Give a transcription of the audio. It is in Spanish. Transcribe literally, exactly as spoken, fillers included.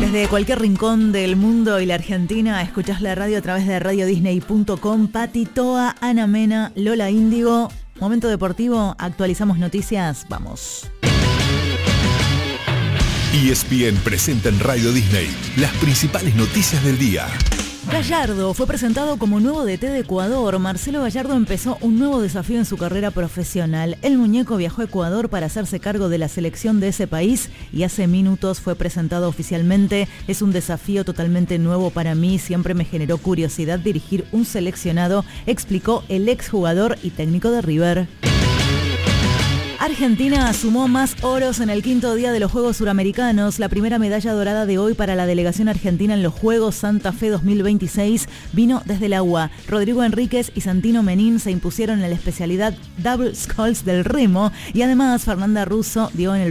Desde cualquier rincón del mundo y la Argentina, escuchás la radio a través de radio disney punto com. Pati Toa, Ana Mena, Lola Índigo. Momento deportivo, actualizamos noticias, vamos. E S P N presenta en Radio Disney las principales noticias del día. Gallardo fue presentado como nuevo D T de Ecuador. Marcelo Gallardo empezó un nuevo desafío en su carrera profesional. El muñeco viajó a Ecuador para hacerse cargo de la selección de ese país y hace minutos fue presentado oficialmente. Es un desafío totalmente nuevo para mí. Siempre me generó curiosidad dirigir un seleccionado, explicó el exjugador y técnico de River. Argentina sumó más oros en el quinto día de los Juegos Suramericanos. La primera medalla dorada de hoy para la delegación argentina en los Juegos Santa Fe dos mil veintiséis vino desde el agua. Rodrigo Enríquez y Santino Menín se impusieron en la especialidad Double Sculls del remo y además Fernanda Russo dio en el